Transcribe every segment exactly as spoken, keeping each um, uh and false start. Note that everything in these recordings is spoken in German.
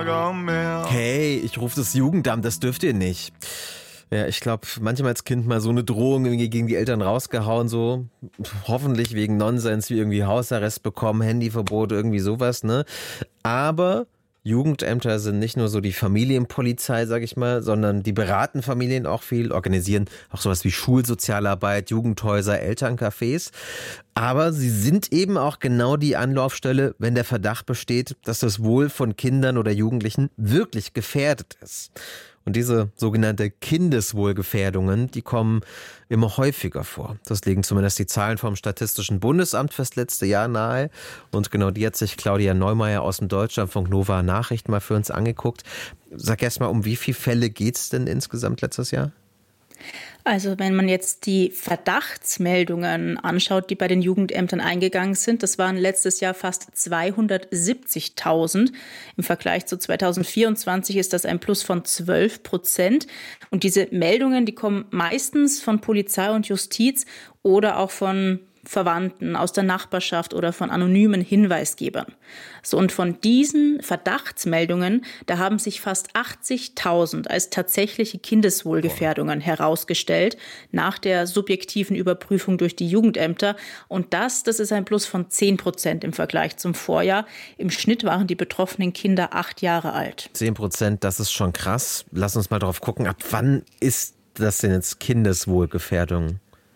Lager mehr. Hey, ich rufe das Jugendamt, das dürft ihr nicht. Ja, ich glaube, manchmal als Kind mal so eine Drohung irgendwie gegen die Eltern rausgehauen, so hoffentlich wegen Nonsens wie irgendwie Hausarrest bekommen, Handyverbot, irgendwie sowas, ne? Aber Jugendämter sind nicht nur so die Familienpolizei, sag ich mal, sondern die beraten Familien auch viel, organisieren auch sowas wie Schulsozialarbeit, Jugendhäuser, Elterncafés. Aber sie sind eben auch genau die Anlaufstelle, wenn der Verdacht besteht, dass das Wohl von Kindern oder Jugendlichen wirklich gefährdet ist. Und diese sogenannte Kindeswohlgefährdungen, die kommen immer häufiger vor. Das legen zumindest die Zahlen vom Statistischen Bundesamt fürs letzte Jahr nahe. Und genau die hat sich Claudia Neumeier aus dem Deutschlandfunk Nova Nachrichten mal für uns angeguckt. Sag erst mal, um wie viele Fälle geht's denn insgesamt letztes Jahr? Also wenn man jetzt die Verdachtsmeldungen anschaut, die bei den Jugendämtern eingegangen sind, das waren letztes Jahr fast zweihundertsiebzigtausend. Im Vergleich zu zweitausendvierundzwanzig ist das ein Plus von zwölf Prozent. Und diese Meldungen, die kommen meistens von Polizei und Justiz oder auch von Verwandten aus der Nachbarschaft oder von anonymen Hinweisgebern. So, und von diesen Verdachtsmeldungen, da haben sich fast achtzigtausend als tatsächliche Kindeswohlgefährdungen Boah. herausgestellt nach der subjektiven Überprüfung durch die Jugendämter. Und das, das ist ein Plus von zehn Prozent im Vergleich zum Vorjahr. Im Schnitt waren die betroffenen Kinder acht Jahre alt. zehn Prozent, das ist schon krass. Lass uns mal drauf gucken, ab wann ist das denn jetzt Kindeswohlgefährdung?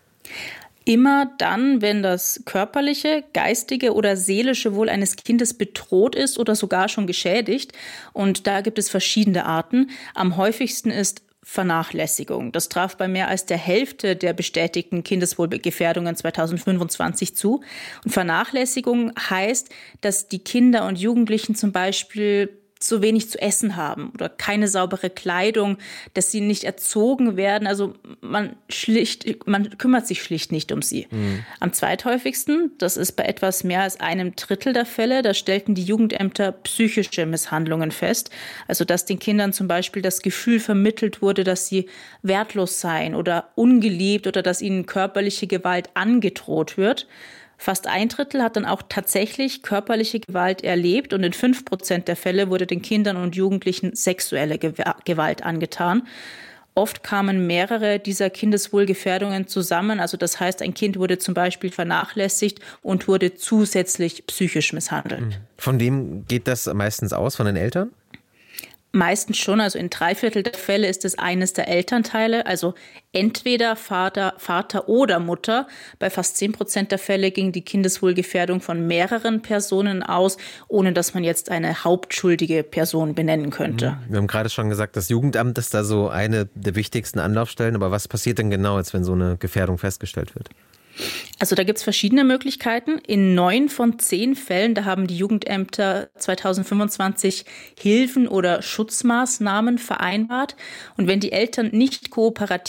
Immer dann, wenn das körperliche, geistige oder seelische Wohl eines Kindes bedroht ist oder sogar schon geschädigt. Und da gibt es verschiedene Arten. Am häufigsten ist Vernachlässigung. Das traf bei mehr als der Hälfte der bestätigten Kindeswohlgefährdungen zweitausendfünfundzwanzig zu. Und Vernachlässigung heißt, dass die Kinder und Jugendlichen zum Beispiel zu wenig zu essen haben oder keine saubere Kleidung, dass sie nicht erzogen werden. Also man schlicht, man kümmert sich schlicht nicht um sie. Mhm. Am zweithäufigsten, das ist bei etwas mehr als einem Drittel der Fälle, da stellten die Jugendämter psychische Misshandlungen fest. Also dass den Kindern zum Beispiel das Gefühl vermittelt wurde, dass sie wertlos seien oder ungeliebt oder dass ihnen körperliche Gewalt angedroht wird. Fast ein Drittel hat dann auch tatsächlich körperliche Gewalt erlebt und in fünf Prozent der Fälle wurde den Kindern und Jugendlichen sexuelle Gewalt angetan. Oft kamen mehrere dieser Kindeswohlgefährdungen zusammen. Also das heißt, ein Kind wurde zum Beispiel vernachlässigt und wurde zusätzlich psychisch misshandelt. Von wem geht das meistens aus? Von den Eltern? Meistens schon, also in drei Viertel der Fälle ist es eines der Elternteile, also entweder Vater, Vater oder Mutter. Bei fast zehn Prozent der Fälle ging die Kindeswohlgefährdung von mehreren Personen aus, ohne dass man jetzt eine hauptschuldige Person benennen könnte. Wir haben gerade schon gesagt, das Jugendamt ist da so eine der wichtigsten Anlaufstellen. Aber was passiert denn genau, als wenn so eine Gefährdung festgestellt wird? Also da gibt es verschiedene Möglichkeiten. In neun von zehn Fällen, da haben die Jugendämter zweitausendfünfundzwanzig Hilfen oder Schutzmaßnahmen vereinbart. Und wenn die Eltern nicht kooperativ